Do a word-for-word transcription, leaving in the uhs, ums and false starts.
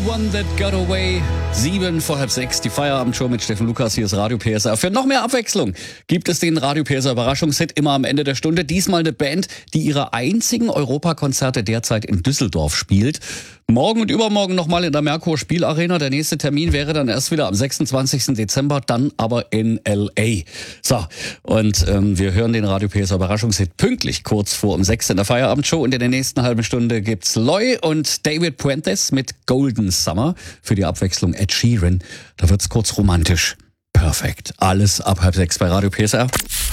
One That Got Away. Sieben vor halb sechs, die Feierabendshow mit Steffen Lukas. Hier ist Radio P S R. Für noch mehr Abwechslung gibt es den Radio P S R Überraschungshit immer am Ende der Stunde. Diesmal eine Band, die ihre einzigen Europakonzerte derzeit in Düsseldorf spielt. Morgen und übermorgen nochmal in der Merkur Spielarena. Der nächste Termin wäre dann erst wieder am sechsundzwanzigsten Dezember, dann aber in L A. So, und ähm, wir hören den Radio P S R Überraschungshit pünktlich kurz vor um sechs in der Feierabendshow. Und in der nächsten halben Stunde gibt's Loy und David Puentes mit Golden Summer. Für die Abwechslung Ed Sheeran. Da wird's kurz romantisch. Perfekt. Alles ab halb sechs bei Radio P S R.